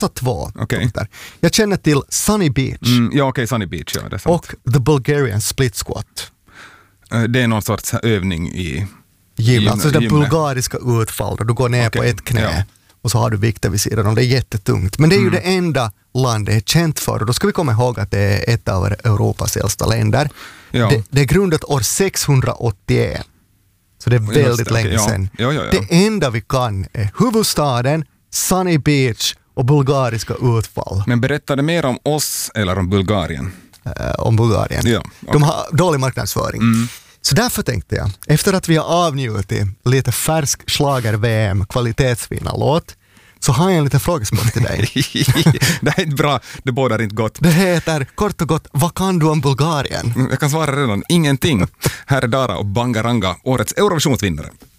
Så 2 punkter. Jag känner till Sunny Beach. Sunny Beach, ja, det är sant. Och The Bulgarian Split Squat. Det är någon sorts övning i gym. Alltså det bulgariska utfall då du går ner på ett knä och så har du vikter vid sidan om. Det är jättetungt. Men det är ju det enda landet är känt för. Och då ska vi komma ihåg att det är ett av Europas äldsta länder. Ja. Det är grundat år 681. Så det är väldigt länge sedan. Ja. Det enda vi kan är huvudstaden, Sunny Beach och bulgariska utfall. Men berättar det mer om oss eller om Bulgarien? Om Bulgarien. Ja, De har dålig marknadsföring. Så därför tänkte jag, efter att vi har avnjutit lite färsk schlager-VM kvalitetsvinnarlåt, så har jag en liten frågesport till dig. Det är inte bra, det bådar inte gott. Det heter kort och gott, vad kan du om Bulgarien? Jag kan svara redan, ingenting. Här är Dara och Bangaranga, årets Eurovisionsvinnare.